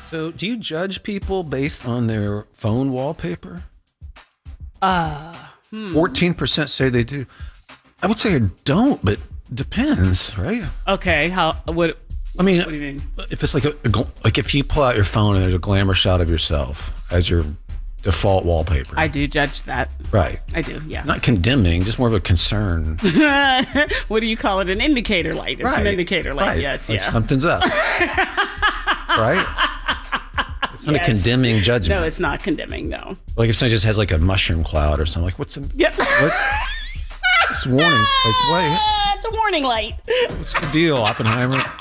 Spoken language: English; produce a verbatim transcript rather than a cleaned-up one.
So, do you judge people based on their phone wallpaper? Uh, hmm. fourteen percent say they do. I would say I don't, but depends, right? Okay, how, what, I mean, what do you mean? If it's like a, like if you pull out your phone and there's a glamour shot of yourself as your default wallpaper. I do judge that. Right. I do, yes. Not condemning, just more of a concern. What do you call it? An indicator light. It's right. an indicator light, right. yes, like yeah. Something's up. Right? It's not yes. a condemning judgment. No, it's not condemning, no. Like if somebody just has like a mushroom cloud or something, like what's the... Yep. What? It's warnings. Like, wait. It's a warning light. What's the deal, Oppenheimer?